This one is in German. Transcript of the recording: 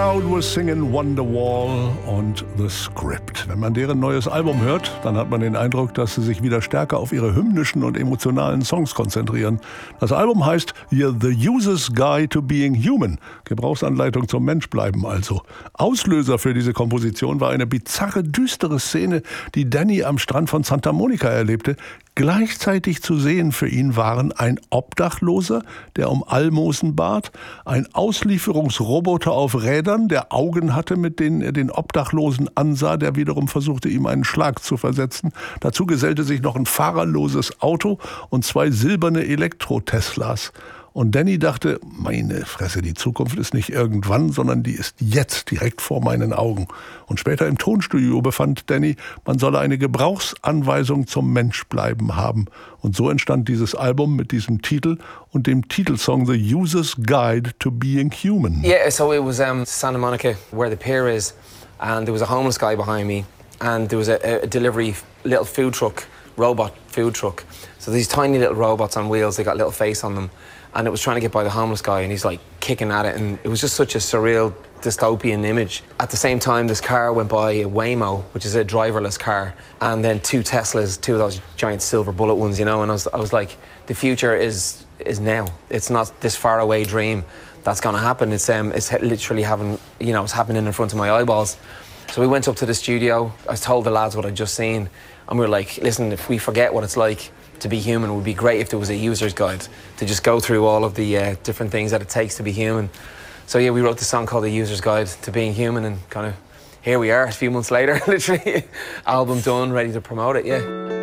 Crowd was singing Wonderwall und The Script. Wenn man deren neues Album hört, dann hat man den Eindruck, dass sie sich wieder stärker auf ihre hymnischen und emotionalen Songs konzentrieren. Das Album heißt The User's Guide to Being Human. Gebrauchsanleitung zum Menschbleiben also. Auslöser für diese Komposition war eine bizarre, düstere Szene, die Danny am Strand von Santa Monica erlebte. Gleichzeitig zu sehen für ihn waren ein Obdachloser, der um Almosen bat, ein Auslieferungsroboter auf Rädern, der Augen hatte, mit denen er den Obdachlosen ansah, der wiederum versuchte, ihm einen Schlag zu versetzen. Dazu gesellte sich noch ein fahrerloses Auto und 2 silberne Elektro-Teslas. Und Danny dachte, meine Fresse, die Zukunft ist nicht irgendwann, sondern die ist jetzt, direkt vor meinen Augen. Und später im Tonstudio befand Danny, man solle eine Gebrauchsanweisung zum Menschbleiben haben. Und so entstand dieses Album mit diesem Titel und dem Titelsong The User's Guide to Being Human. Yeah, so it was Santa Monica, where the pier is, and there was a homeless guy behind me, and there was a delivery little food truck, robot food truck. So these tiny little robots on wheels, they got a little face on them. And it was trying to get by the homeless guy, and he's like kicking at it, and it was just such a surreal, dystopian image. At the same time, this car went by, a Waymo, which is a driverless car, and then 2 Teslas, 2 of those giant silver bullet ones, you know. And I was like, the future is now. It's not this far away dream that's going to happen. It's literally it's happening in front of my eyeballs. So we went up to the studio. I told the lads what I'd just seen, and we were like, listen, if we forget what it's like to be human, it would be great if there was a user's guide to just go through all of the different things that it takes to be human. So yeah, we wrote the song called The User's Guide to Being Human, and kind of here we are a few months later, literally, album done, ready to promote it, yeah.